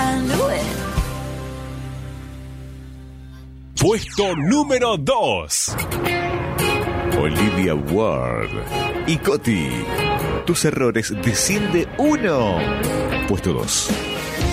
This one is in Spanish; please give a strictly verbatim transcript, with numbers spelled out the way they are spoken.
I knew it. Puesto número dos. Olivia Ward y Coti. Tus errores desciende uno. Puesto dos.